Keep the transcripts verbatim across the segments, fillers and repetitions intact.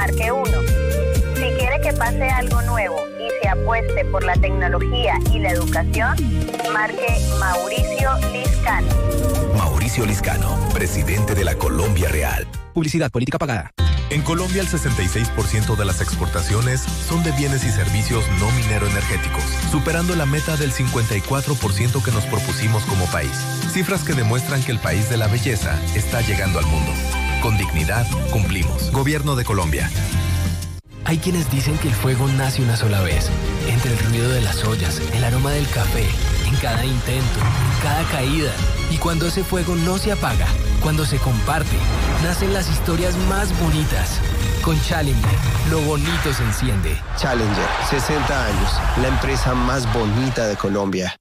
marque uno. Si quiere que pase algo nuevo y se apueste por la tecnología y la educación, marque Mauricio Liscano. Mauricio Liscano, presidente de la Colombia Real. Publicidad política pagada. En Colombia el sesenta y seis por ciento de las exportaciones son de bienes y servicios no minero-energéticos, superando la meta del cincuenta y cuatro por ciento que nos propusimos como país. Cifras que demuestran que el país de la belleza está llegando al mundo. Con dignidad, cumplimos. Gobierno de Colombia. Hay quienes dicen que el fuego nace una sola vez, entre el ruido de las ollas, el aroma del café, en cada intento, en cada caída. Y cuando ese fuego no se apaga, cuando se comparte, nacen las historias más bonitas. Con Challenger, lo bonito se enciende. Challenger, sesenta años, la empresa más bonita de Colombia.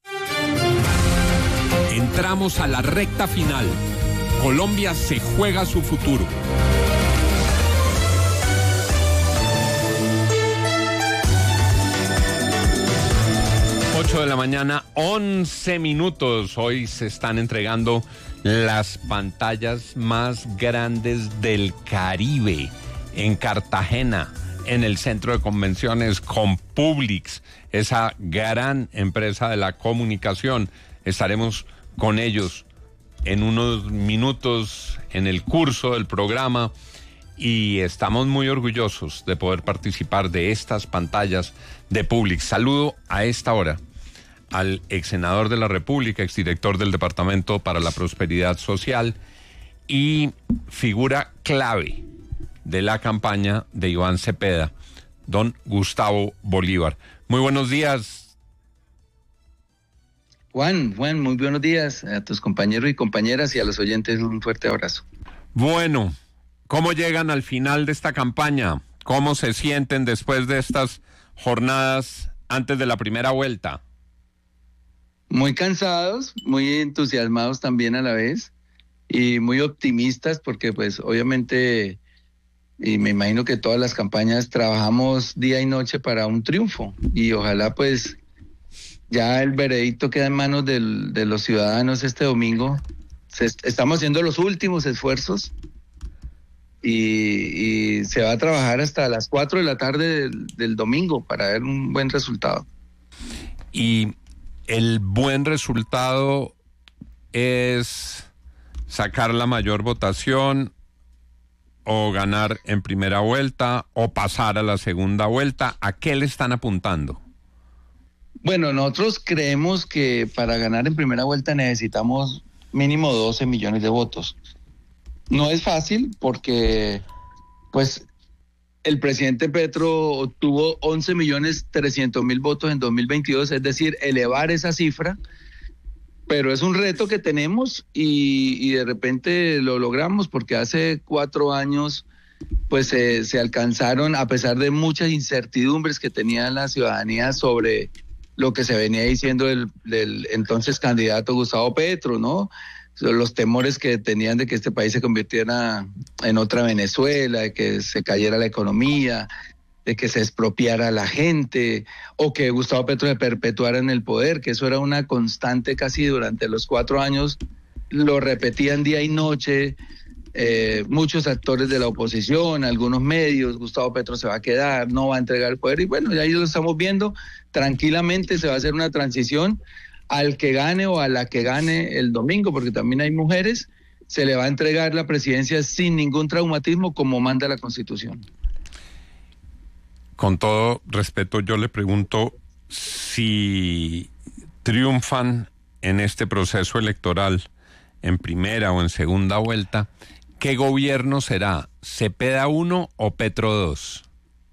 Entramos a la recta final. Colombia se juega su futuro. ocho de la mañana, once minutos. Hoy se están entregando las pantallas más grandes del Caribe en Cartagena, en el centro de convenciones con Publix, esa gran empresa de la comunicación. Estaremos con ellos en unos minutos en el curso del programa y estamos muy orgullosos de poder participar de estas pantallas de Publix. Saludo a esta hora al ex senador de la República, exdirector del Departamento para la Prosperidad Social y figura clave de la campaña de Iván Cepeda, don Gustavo Bolívar. Muy buenos días. Juan, Juan, muy buenos días a tus compañeros y compañeras y a los oyentes un fuerte abrazo. Bueno, ¿cómo llegan al final de esta campaña? ¿Cómo se sienten después de estas jornadas antes de la primera vuelta? Muy cansados, muy entusiasmados también a la vez y muy optimistas porque pues obviamente, y me imagino que todas las campañas trabajamos día y noche para un triunfo y ojalá pues ya el veredicto queda en manos del, de los ciudadanos este domingo. Se, estamos haciendo los últimos esfuerzos y, y se va a trabajar hasta las cuatro de la tarde del, del domingo para ver un buen resultado. Y el buen resultado es sacar la mayor votación o ganar en primera vuelta o pasar a la segunda vuelta. ¿A qué le están apuntando? Bueno, nosotros creemos que para ganar en primera vuelta necesitamos mínimo doce millones de votos. No es fácil porque pues el presidente Petro obtuvo once millones trescientos mil votos en dos mil veintidós, es decir, elevar esa cifra, pero es un reto que tenemos y, y de repente lo logramos porque hace cuatro años pues se, se alcanzaron, a pesar de muchas incertidumbres que tenía la ciudadanía sobre lo que se venía diciendo del, del entonces candidato Gustavo Petro, ¿no? Los temores que tenían de que este país se convirtiera en otra Venezuela, de que se cayera la economía, de que se expropiara a la gente, o que Gustavo Petro se perpetuara en el poder, que eso era una constante casi durante los cuatro años, lo repetían día y noche, eh, muchos actores de la oposición, algunos medios, Gustavo Petro se va a quedar, no va a entregar el poder, y bueno, ya ahí lo estamos viendo, tranquilamente se va a hacer una transición al que gane o a la que gane el domingo, porque también hay mujeres, se le va a entregar la presidencia sin ningún traumatismo como manda la Constitución. Con todo respeto, yo le pregunto si triunfan en este proceso electoral en primera o en segunda vuelta, ¿qué gobierno será? ¿Cepeda uno o Petro dos?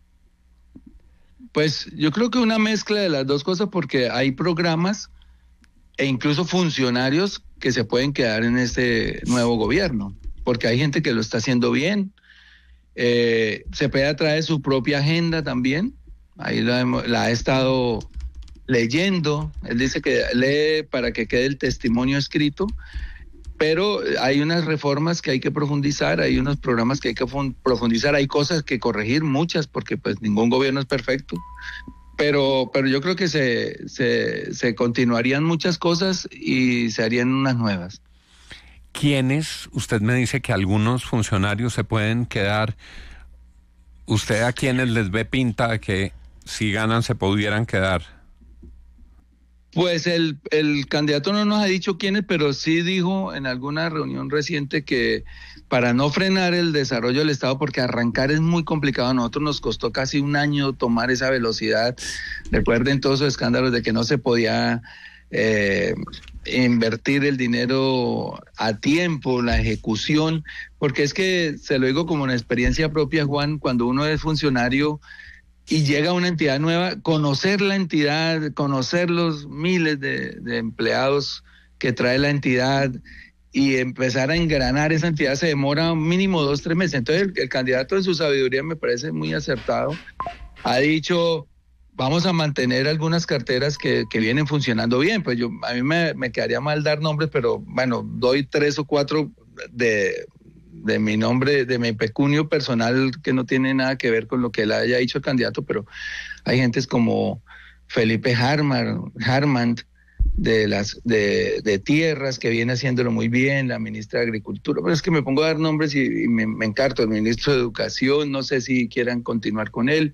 Pues yo creo que una mezcla de las dos cosas, porque hay programas e incluso funcionarios que se pueden quedar en este nuevo gobierno, porque hay gente que lo está haciendo bien. Eh, Cepeda trae su propia agenda también, ahí la, la ha estado leyendo, él dice que lee para que quede el testimonio escrito, pero hay unas reformas que hay que profundizar, hay unos programas que hay que profundizar, hay cosas que corregir, muchas, porque pues ningún gobierno es perfecto. Pero, pero yo creo que se, se, se continuarían muchas cosas y se harían unas nuevas. ¿Quiénes? Usted me dice que algunos funcionarios se pueden quedar. ¿Usted a quienes les ve pinta de que si ganan se pudieran quedar? Pues el, el candidato no nos ha dicho quiénes, pero sí dijo en alguna reunión reciente que para no frenar el desarrollo del Estado, porque arrancar es muy complicado, a nosotros nos costó casi un año tomar esa velocidad. Recuerden todos esos escándalos de que no se podía eh, invertir el dinero a tiempo, la ejecución, porque es que, se lo digo como una experiencia propia, Juan, cuando uno es funcionario y llega a una entidad nueva, conocer la entidad, conocer los miles de, de empleados que trae la entidad y empezar a engranar esa entidad se demora mínimo dos, tres meses. Entonces el, el candidato en su sabiduría me parece muy acertado. Ha dicho, vamos a mantener algunas carteras que, que vienen funcionando bien. Pues yo, a mí me, me quedaría mal dar nombres, pero bueno, doy tres o cuatro de... de mi nombre, de mi pecunio personal, que no tiene nada que ver con lo que él haya dicho el candidato, pero hay gentes como Felipe Harman, Harman de las de, de tierras, que viene haciéndolo muy bien, la ministra de Agricultura, pero es que me pongo a dar nombres y, y me, me encarto, el ministro de Educación, no sé si quieran continuar con él.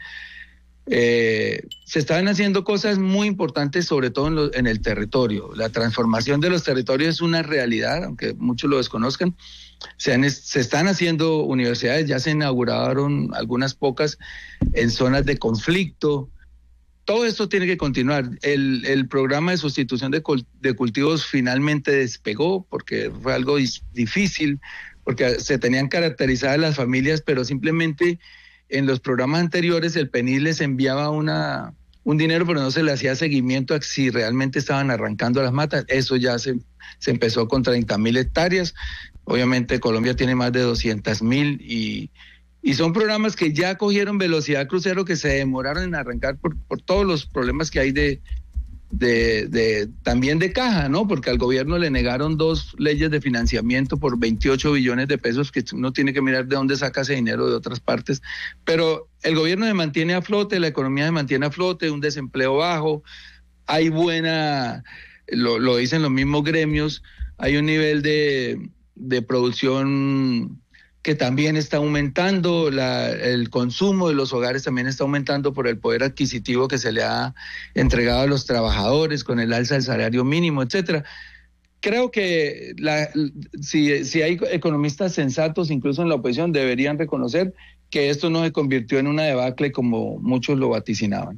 Eh, se están haciendo cosas muy importantes, sobre todo en, lo, en el territorio. La transformación de los territorios es una realidad, aunque muchos lo desconozcan. Se, han, se están haciendo universidades, ya se inauguraron algunas pocas en zonas de conflicto. Todo esto tiene que continuar. El, el programa de sustitución de, col, de cultivos finalmente despegó, porque fue algo difícil, porque se tenían caracterizadas las familias, pero simplemente en los programas anteriores el P N I les enviaba una, un dinero, pero no se le hacía seguimiento a si realmente estaban arrancando las matas. Eso ya se, se empezó con treinta mil hectáreas. Obviamente Colombia tiene más de doscientas mil y, y son programas que ya cogieron velocidad crucero, que se demoraron en arrancar por, por todos los problemas que hay de, de, de también de caja, ¿no? Porque al gobierno le negaron dos leyes de financiamiento por veintiocho billones de pesos, que uno tiene que mirar de dónde saca ese dinero de otras partes, pero el gobierno se mantiene a flote, la economía se mantiene a flote, un desempleo bajo, hay buena, lo, lo dicen los mismos gremios, hay un nivel de de producción que también está aumentando, la, el consumo de los hogares también está aumentando por el poder adquisitivo que se le ha entregado a los trabajadores con el alza del salario mínimo, etcétera. Creo que la, si, si hay economistas sensatos, incluso en la oposición, deberían reconocer que esto no se convirtió en una debacle como muchos lo vaticinaban.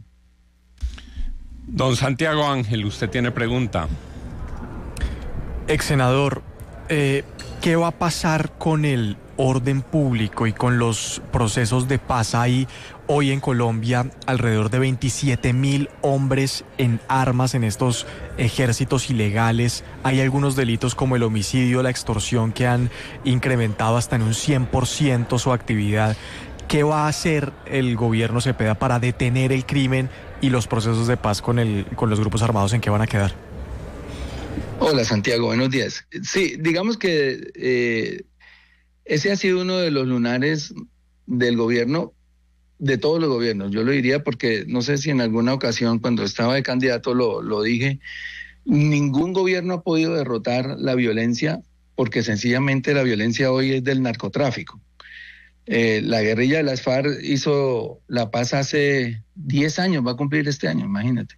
Don Santiago Ángel, usted tiene pregunta. Ex senador, eh, ¿qué va a pasar con el orden público y con los procesos de paz? Hay hoy en Colombia alrededor de veintisiete mil hombres en armas en estos ejércitos ilegales. Hay algunos delitos como el homicidio, la extorsión, que han incrementado hasta en un cien por ciento su actividad. ¿Qué va a hacer el gobierno Cepeda para detener el crimen y los procesos de paz con, el, con los grupos armados? ¿En qué van a quedar? Hola Santiago, buenos días. Sí, digamos que eh, ese ha sido uno de los lunares del gobierno, de todos los gobiernos, yo lo diría, porque no sé si en alguna ocasión cuando estaba de candidato lo, lo dije, ningún gobierno ha podido derrotar la violencia, porque sencillamente la violencia hoy es del narcotráfico. Eh, la guerrilla de las FARC hizo la paz hace diez años, va a cumplir este año, imagínate.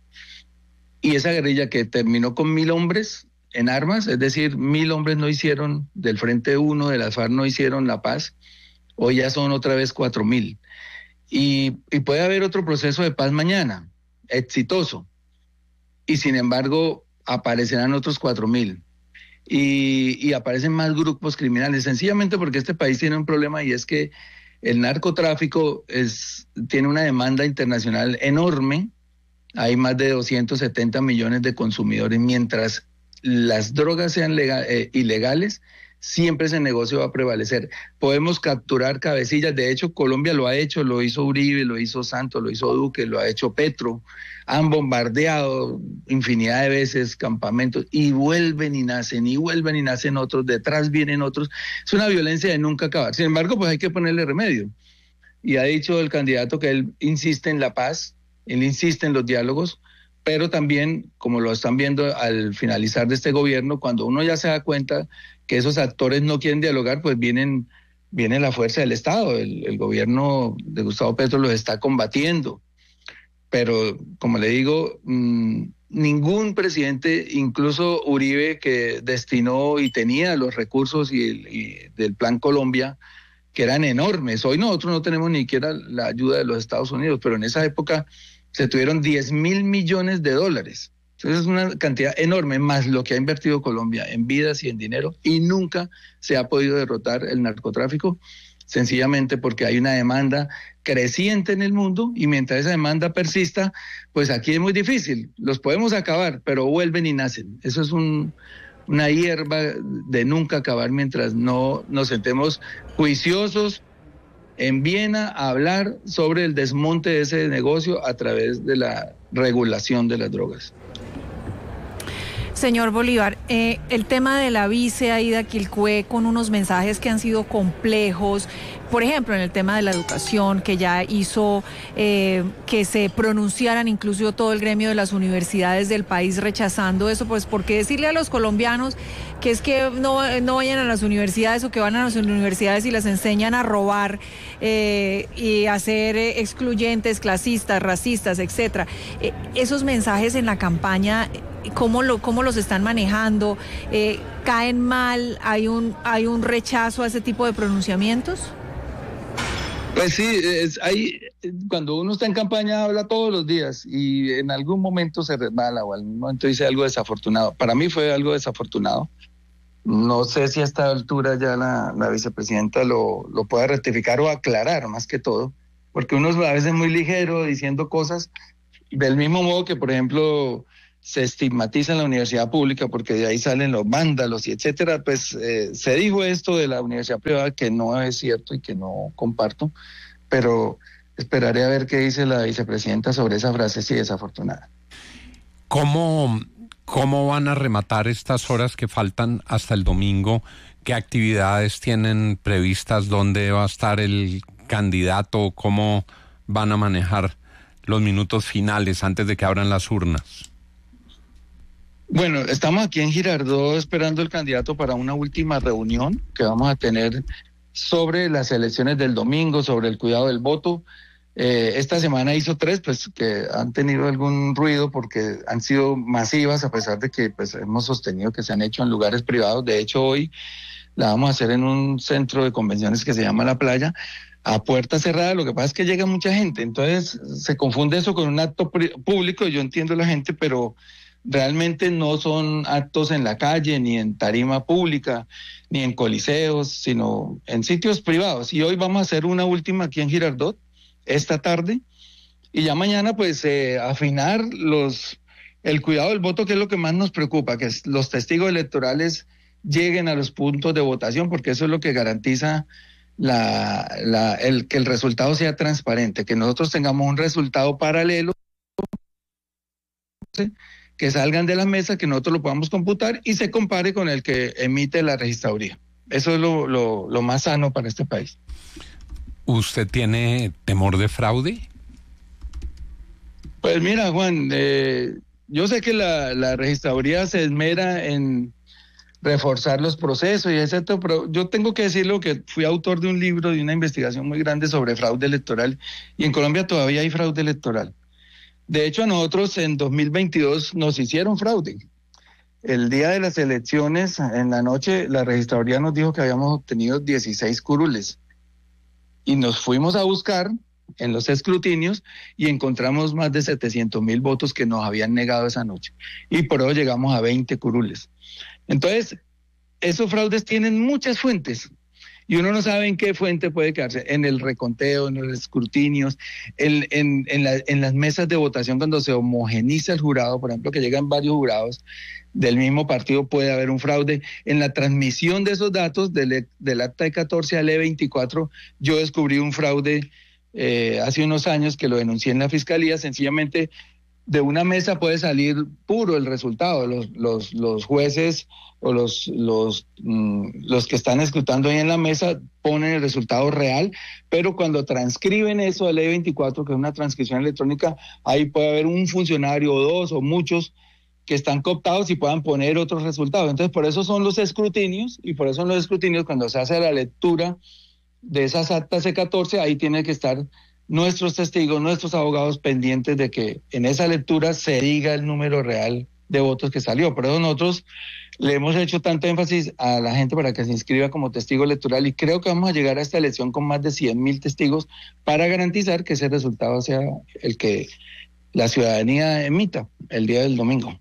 Y esa guerrilla que terminó con mil hombres en armas, es decir, mil hombres no hicieron, del Frente uno de las FARC no hicieron la paz, hoy ya son otra vez cuatro mil. Y, y puede haber otro proceso de paz mañana, exitoso, y sin embargo aparecerán otros cuatro mil. Y, y aparecen más grupos criminales, sencillamente porque este país tiene un problema, y es que el narcotráfico es, tiene una demanda internacional enorme. Hay más de doscientos setenta millones de consumidores. Mientras las drogas sean legal, eh, ilegales, siempre ese negocio va a prevalecer. Podemos capturar cabecillas, de hecho Colombia lo ha hecho, lo hizo Uribe, lo hizo Santos, lo hizo Duque, lo ha hecho Petro, han bombardeado infinidad de veces campamentos y vuelven y nacen, y vuelven y nacen otros, detrás vienen otros. Es una violencia de nunca acabar. Sin embargo, pues hay que ponerle remedio. Y ha dicho el candidato que él insiste en la paz, él insiste en los diálogos, pero también, como lo están viendo al finalizar de este gobierno, cuando uno ya se da cuenta que esos actores no quieren dialogar, pues vienen viene la fuerza del Estado. El, el gobierno de Gustavo Petro los está combatiendo. Pero, como le digo, mmm, ningún presidente, incluso Uribe, que destinó y tenía los recursos y, el, y del Plan Colombia, que eran enormes. Hoy nosotros no tenemos ni siquiera la ayuda de los Estados Unidos, pero en esa época se tuvieron diez mil millones de dólares. Entonces es una cantidad enorme, más lo que ha invertido Colombia en vidas y en dinero, y nunca se ha podido derrotar el narcotráfico, sencillamente porque hay una demanda creciente en el mundo, y mientras esa demanda persista, pues aquí es muy difícil. Los podemos acabar, pero vuelven y nacen. Eso es un, una hierba de nunca acabar mientras no nos sentemos juiciosos en Viena a hablar sobre el desmonte de ese negocio a través de la regulación de las drogas. Señor Bolívar, eh, el tema de la vice Aida Quilcue, con unos mensajes que han sido complejos, por ejemplo, en el tema de la educación, que ya hizo eh, que se pronunciaran incluso todo el gremio de las universidades del país rechazando eso, pues ¿por qué decirle a los colombianos que es que no, no vayan a las universidades, o que van a las universidades y las enseñan a robar eh, y a ser eh, excluyentes, clasistas, racistas, etcétera? Eh, esos mensajes en la campaña, ¿Cómo, lo, ¿Cómo los están manejando? Eh, ¿Caen mal? ¿Hay un, hay un rechazo a ese tipo de pronunciamientos? Pues sí, es, hay, cuando uno está en campaña habla todos los días y en algún momento se resbala o en algún momento dice algo desafortunado. Para mí fue algo desafortunado. No sé si a esta altura ya la, la vicepresidenta lo, lo pueda rectificar o aclarar más que todo, porque uno es a veces muy ligero diciendo cosas del mismo modo que, por ejemplo, se estigmatiza en la universidad pública porque de ahí salen los vándalos y etcétera. Pues eh, se dijo esto de la universidad privada que no es cierto y que no comparto, pero esperaré a ver qué dice la vicepresidenta sobre esa frase si desafortunada. ¿Cómo, ¿Cómo van a rematar estas horas que faltan hasta el domingo? ¿Qué actividades tienen previstas? ¿Dónde va a estar el candidato? ¿Cómo van a manejar los minutos finales antes de que abran las urnas? Bueno, estamos aquí en Girardot esperando el candidato para una última reunión que vamos a tener sobre las elecciones del domingo, sobre el cuidado del voto. Eh, esta semana hizo tres, pues que han tenido algún ruido porque han sido masivas, a pesar de que pues hemos sostenido que se han hecho en lugares privados. De hecho, hoy la vamos a hacer en un centro de convenciones que se llama La Playa, a puerta cerrada. Lo que pasa es que llega mucha gente, entonces se confunde eso con un acto público. Yo entiendo a la gente, pero realmente no son actos en la calle, ni en tarima pública, ni en coliseos, sino en sitios privados. Y hoy vamos a hacer una última aquí en Girardot, esta tarde, y ya mañana pues eh, afinar los el cuidado del voto, que es lo que más nos preocupa, que los testigos electorales lleguen a los puntos de votación, porque eso es lo que garantiza la, la, el, que el resultado sea transparente, que nosotros tengamos un resultado paralelo, que salgan de la mesa, que nosotros lo podamos computar y se compare con el que emite la registraduría. Eso es lo, lo, lo más sano para este país. ¿Usted tiene temor de fraude? Pues mira, Juan, eh, yo sé que la, la registraduría se esmera en reforzar los procesos y etcétera, pero yo tengo que decirlo que fui autor de un libro, de una investigación muy grande sobre fraude electoral, y en Colombia todavía hay fraude electoral. De hecho, a nosotros en dos mil veintidós nos hicieron fraude. El día de las elecciones, en la noche, la registraduría nos dijo que habíamos obtenido dieciséis curules. Y nos fuimos a buscar en los escrutinios y encontramos más de setecientos mil votos que nos habían negado esa noche. Y por eso llegamos a veinte curules. Entonces, esos fraudes tienen muchas fuentes. Y uno no sabe en qué fuente puede quedarse, en el reconteo, en los escrutinios, en, en, en, la, en las mesas de votación cuando se homogeniza el jurado, por ejemplo, que llegan varios jurados del mismo partido, puede haber un fraude. En la transmisión de esos datos del, del acta de catorce al E veinticuatro, yo descubrí un fraude eh, hace unos años que lo denuncié en la fiscalía. Sencillamente de una mesa puede salir puro el resultado. Los, los, los jueces o los, los, mmm, los que están escrutando ahí en la mesa ponen el resultado real, pero cuando transcriben eso a la E veinticuatro, que es una transcripción electrónica, ahí puede haber un funcionario o dos o muchos que están cooptados y puedan poner otros resultados. Entonces, por eso son los escrutinios, y por eso son los escrutinios cuando se hace la lectura de esas actas C catorce, ahí tiene que estar nuestros testigos, nuestros abogados pendientes de que en esa lectura se diga el número real de votos que salió. Por eso nosotros le hemos hecho tanto énfasis a la gente para que se inscriba como testigo electoral y creo que vamos a llegar a esta elección con más de cien mil testigos para garantizar que ese resultado sea el que la ciudadanía emita el día del domingo.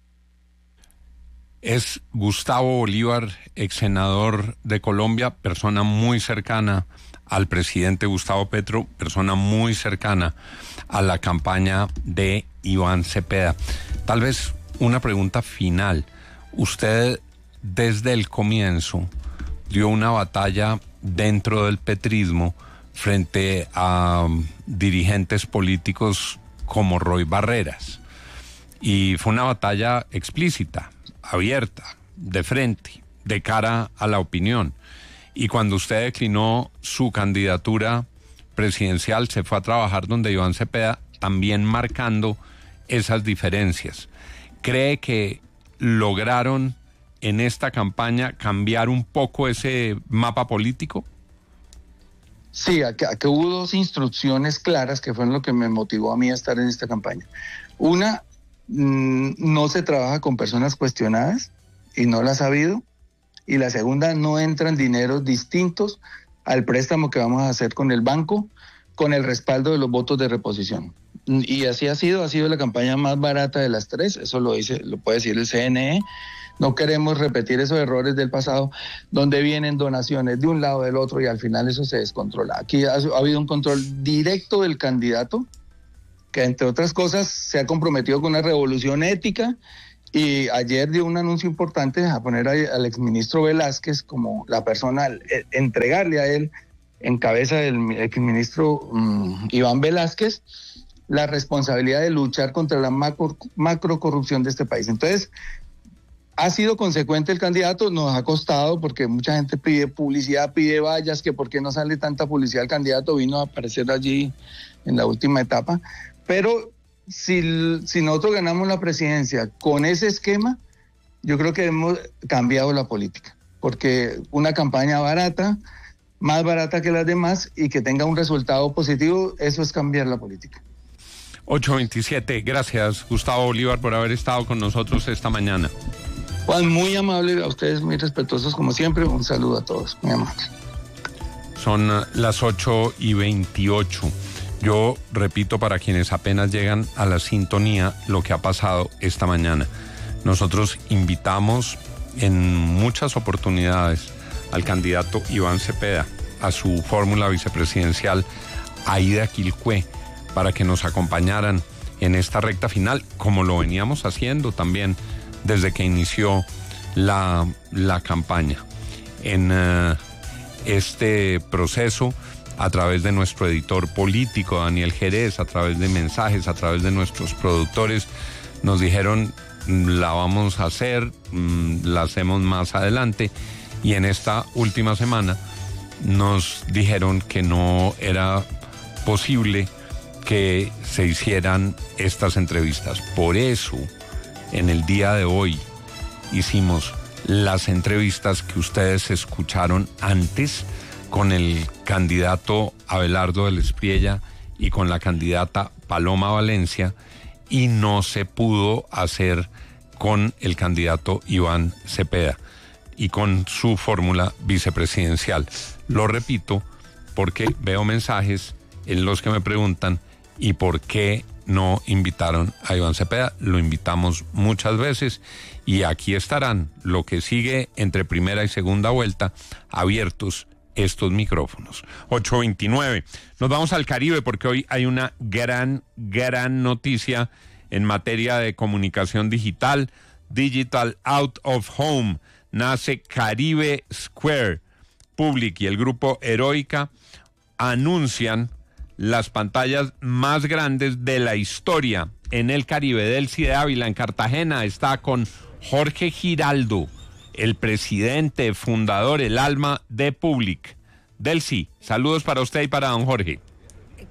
Es Gustavo Bolívar, ex senador de Colombia, persona muy cercana al presidente Gustavo Petro, persona muy cercana a la campaña de Iván Cepeda. Tal vez una pregunta final. Usted desde el comienzo dio una batalla dentro del petrismo frente a um, dirigentes políticos como Roy Barreras. Y fue una batalla explícita, abierta, de frente, de cara a la opinión. Y cuando usted declinó su candidatura presidencial, se fue a trabajar donde Iván Cepeda, también marcando esas diferencias. ¿Cree que lograron en esta campaña cambiar un poco ese mapa político? Sí, aquí, aquí hubo dos instrucciones claras que fueron lo que me motivó a mí a estar en esta campaña. Una, mmm, no se trabaja con personas cuestionadas y no las ha habido. Y la segunda, no entran dineros distintos al préstamo que vamos a hacer con el banco, con el respaldo de los votos de reposición. Y así ha sido, ha sido la campaña más barata de las tres, eso lo dice, lo puede decir el C N E. No queremos repetir esos errores del pasado, donde vienen donaciones de un lado del otro y al final eso se descontrola. Aquí ha, ha habido un control directo del candidato, que entre otras cosas se ha comprometido con una revolución ética. Y ayer dio un anuncio importante a poner a, al exministro Velázquez como la persona, eh, entregarle a él, en cabeza del exministro um, Iván Velázquez, la responsabilidad de luchar contra la macro, macro corrupción de este país. Entonces, ha sido consecuente el candidato, nos ha costado porque mucha gente pide publicidad, pide vallas, que por qué no sale tanta publicidad el candidato, vino a aparecer allí en la última etapa, pero... Si, si nosotros ganamos la presidencia con ese esquema, yo creo que hemos cambiado la política, porque una campaña barata, más barata que las demás y que tenga un resultado positivo, eso es cambiar la política. ocho veintisiete, gracias Gustavo Bolívar por haber estado con nosotros esta mañana. Juan, muy amable, a ustedes muy respetuosos como siempre, un saludo a todos, muy amable. Son las ocho y veintiocho. Yo repito para quienes apenas llegan a la sintonía lo que ha pasado esta mañana. Nosotros invitamos en muchas oportunidades al candidato Iván Cepeda, a su fórmula vicepresidencial Aida Quilcué, para que nos acompañaran en esta recta final, como lo veníamos haciendo también desde que inició la, la campaña. En uh, este proceso, a través de nuestro editor político, Daniel Jerez, a través de mensajes, a través de nuestros productores, nos dijeron, la vamos a hacer, la hacemos más adelante, y en esta última semana nos dijeron que no era posible que se hicieran estas entrevistas. Por eso, en el día de hoy, hicimos las entrevistas que ustedes escucharon antes, con el candidato Abelardo del Espriella y con la candidata Paloma Valencia, y no se pudo hacer con el candidato Iván Cepeda y con su fórmula vicepresidencial. Lo repito porque veo mensajes en los que me preguntan ¿y por qué no invitaron a Iván Cepeda? Lo invitamos muchas veces y aquí estarán, lo que sigue entre primera y segunda vuelta, abiertos estos micrófonos. ocho veintinueve. Nos vamos al Caribe porque hoy hay una gran, gran noticia en materia de comunicación digital. Digital Out of Home. Nace Caribe Square. Public y el grupo Heroica anuncian las pantallas más grandes de la historia en el Caribe. Delcy de Ávila, en Cartagena, está con Jorge Giraldo, el presidente, fundador, el alma de Public. Delcy, saludos para usted y para don Jorge.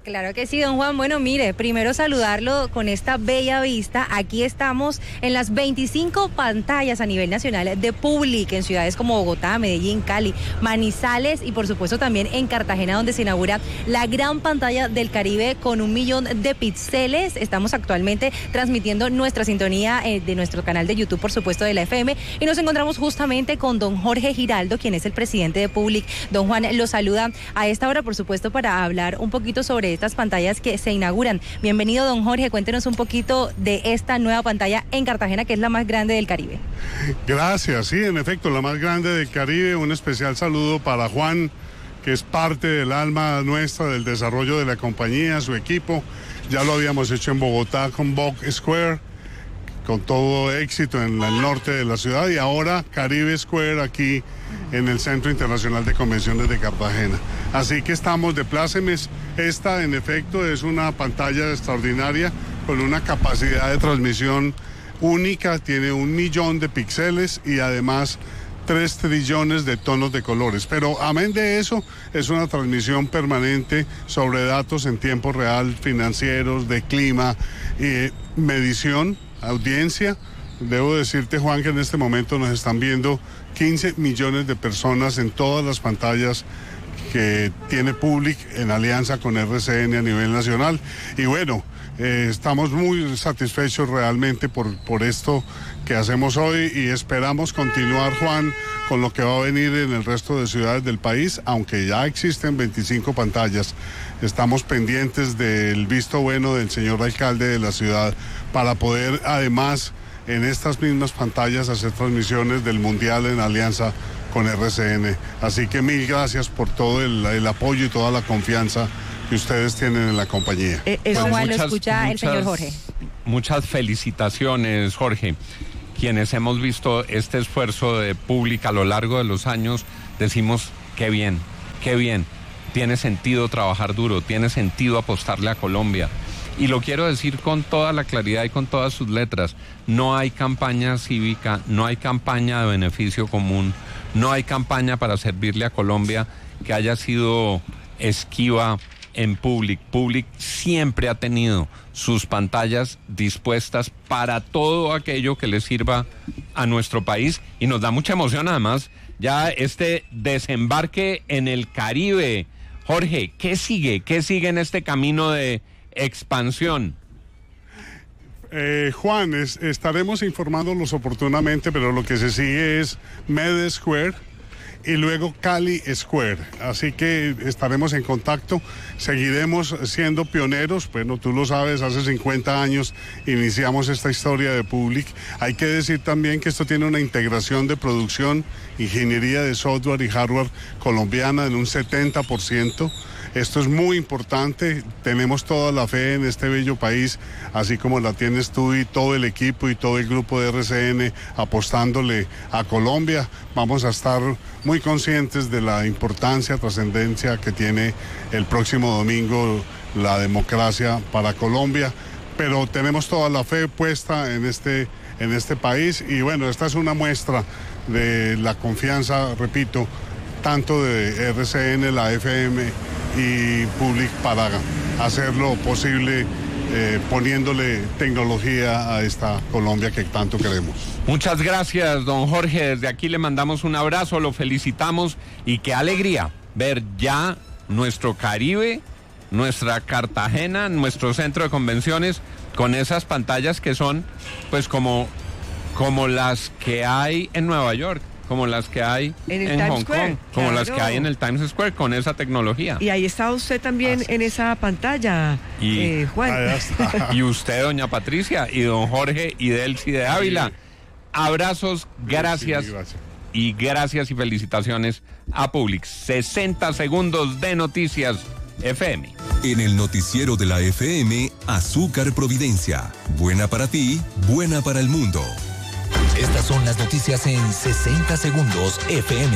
Claro que sí, don Juan. Bueno, mire, primero saludarlo con esta bella vista. Aquí estamos en las veinticinco pantallas a nivel nacional de Public en ciudades como Bogotá, Medellín, Cali, Manizales y por supuesto también en Cartagena, donde se inaugura la gran pantalla del Caribe con un millón de píxeles. Estamos actualmente transmitiendo nuestra sintonía eh, de nuestro canal de YouTube, por supuesto, de la F M, y nos encontramos justamente con don Jorge Giraldo, quien es el presidente de Public. Don Juan lo saluda a esta hora, por supuesto, para hablar un poquito sobre estas pantallas que se inauguran. Bienvenido, don Jorge, cuéntenos un poquito de esta nueva pantalla en Cartagena, que es la más grande del Caribe. Gracias, sí, en efecto, la más grande del Caribe. Un especial saludo para Juan, que es parte del alma nuestra del desarrollo de la compañía, su equipo. Ya lo habíamos hecho en Bogotá con Vogue Square, con todo éxito en el norte de la ciudad, y ahora Caribe Square aquí en el Centro Internacional de Convenciones de Cartagena. Así que estamos de plácemes. Esta, en efecto, es una pantalla extraordinaria con una capacidad de transmisión única, tiene un millón de píxeles y además tres trillones de tonos de colores. Pero amén de eso, es una transmisión permanente sobre datos en tiempo real, financieros, de clima, eh, medición, audiencia. Debo decirte, Juan, que en este momento nos están viendo quince millones de personas en todas las pantallas que tiene Public en alianza con R C N a nivel nacional. Y bueno, eh, estamos muy satisfechos realmente por, por esto que hacemos hoy y esperamos continuar, Juan, con lo que va a venir en el resto de ciudades del país, aunque ya existen veinticinco pantallas. Estamos pendientes del visto bueno del señor alcalde de la ciudad para poder, además, en estas mismas pantallas hacer transmisiones del Mundial en alianza con R C N. Así que mil gracias por todo el, el apoyo y toda la confianza que ustedes tienen en la compañía. Eh, eso pues muchas, lo escucha muchas, el señor Jorge. Muchas felicitaciones, Jorge. Quienes hemos visto este esfuerzo de Public a lo largo de los años, decimos qué bien, qué bien. Tiene sentido trabajar duro, tiene sentido apostarle a Colombia. Y lo quiero decir con toda la claridad y con todas sus letras. No hay campaña cívica, no hay campaña de beneficio común, no hay campaña para servirle a Colombia que haya sido esquiva en Public. Public siempre ha tenido sus pantallas dispuestas para todo aquello que le sirva a nuestro país y nos da mucha emoción además ya este desembarque en el Caribe. Jorge, ¿qué sigue? ¿Qué sigue en este camino de expansión? Eh, Juan, es, estaremos informándolos oportunamente, pero lo que se sigue es Med Square y luego Cali Square. Así que estaremos en contacto, seguiremos siendo pioneros. Bueno, tú lo sabes, hace cincuenta años iniciamos esta historia de Public. Hay que decir también que esto tiene una integración de producción, ingeniería de software y hardware colombiana en un setenta por ciento. Esto es muy importante, tenemos toda la fe en este bello país, así como la tienes tú y todo el equipo y todo el grupo de R C N apostándole a Colombia. Vamos a estar muy conscientes de la importancia, trascendencia que tiene el próximo domingo la democracia para Colombia, pero tenemos toda la fe puesta en este, en este país y bueno, esta es una muestra de la confianza, repito, tanto de R C N, la F M y Public para hacer lo posible eh, poniéndole tecnología a esta Colombia que tanto queremos. Muchas gracias, don Jorge. Desde aquí le mandamos un abrazo, lo felicitamos y qué alegría ver ya nuestro Caribe, nuestra Cartagena, nuestro centro de convenciones con esas pantallas que son pues como, como las que hay en Nueva York, como las que hay en, en Hong Square, Kong, como claro. las que hay en el Times Square con esa tecnología. Y ahí está usted también Así. en esa pantalla, y, eh, Juan. Y usted, doña Patricia, y don Jorge y Delcy de Ávila. Sí. Abrazos, gracias, sí, gracias. Y gracias y felicitaciones a Public. sesenta segundos de noticias F M. En el noticiero de la F M, Azúcar Providencia. Buena para ti, buena para el mundo. Estas son las noticias en sesenta segundos F M.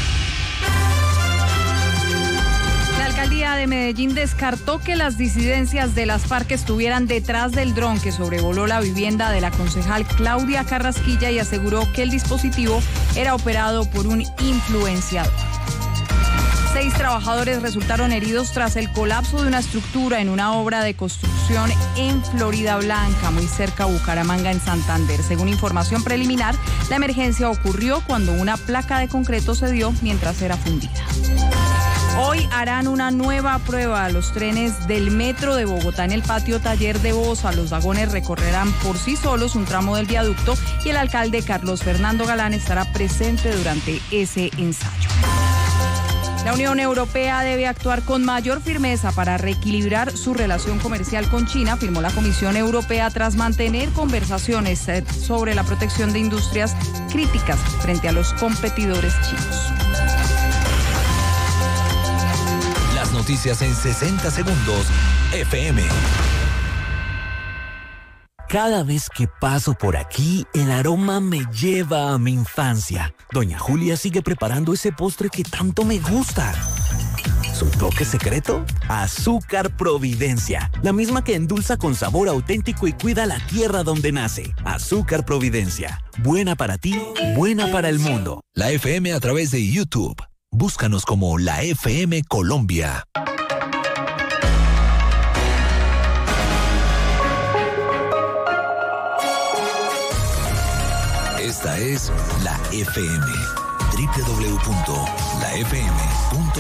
La alcaldía de Medellín descartó que las disidencias de las FARC estuvieran detrás del dron que sobrevoló la vivienda de la concejal Claudia Carrasquilla y aseguró que el dispositivo era operado por un influenciador. Seis trabajadores resultaron heridos tras el colapso de una estructura en una obra de construcción en Florida Blanca, muy cerca a Bucaramanga, en Santander. Según información preliminar, la emergencia ocurrió cuando una placa de concreto se dio mientras era fundida. Hoy harán una nueva prueba a los trenes del metro de Bogotá en el patio taller de Bosa. Los vagones recorrerán por sí solos un tramo del viaducto y el alcalde Carlos Fernando Galán estará presente durante ese ensayo. La Unión Europea debe actuar con mayor firmeza para reequilibrar su relación comercial con China, afirmó la Comisión Europea tras mantener conversaciones sobre la protección de industrias críticas frente a los competidores chinos. Las noticias en sesenta segundos, F M. Cada vez que paso por aquí, el aroma me lleva a mi infancia. Doña Julia sigue preparando ese postre que tanto me gusta. ¿Su toque secreto? Azúcar Providencia, la misma que endulza con sabor auténtico y cuida la tierra donde nace. Azúcar Providencia, buena para ti, buena para el mundo. La F M a través de YouTube. Búscanos como la F M Colombia. Esta es la F M. doble u doble u doble u punto la f m punto com